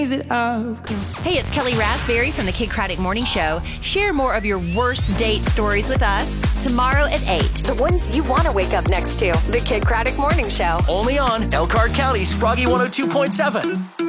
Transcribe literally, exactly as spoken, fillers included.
that I've come. Hey, it's Kelly Raspberry from the Kid Craddock Morning Show. Share more of your worst date stories with us tomorrow at eight. The ones you want to wake up next to. The Kid Craddock Morning Show. Only on Elkhart County's Froggy one oh two point seven.